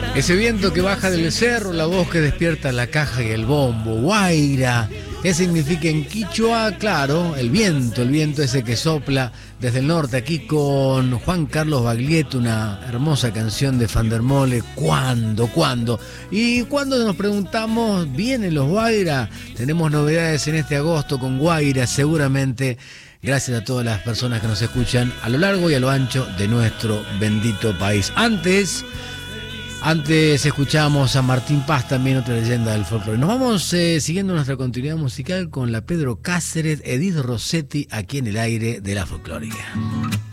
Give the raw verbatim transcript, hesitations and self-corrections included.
Ese viento que baja del cerro, la voz que despierta la caja y el bombo. Guaira, ¿qué significa en quichua? Claro, el viento, el viento ese que sopla desde el norte, aquí con Juan Carlos Baglietto, una hermosa canción de Fandermole. ¿Cuándo? ¿Cuándo? Y cuando nos preguntamos, ¿vienen los Guaira? Tenemos novedades en este agosto con Guaira, seguramente. Gracias a todas las personas que nos escuchan a lo largo y a lo ancho de nuestro bendito país. Antes... Antes escuchamos a Martín Paz, también otra leyenda del folclore. Nos vamos eh, siguiendo nuestra continuidad musical con la Pedro Cáceres, Edith Rossetti, aquí en el aire de la folclórica.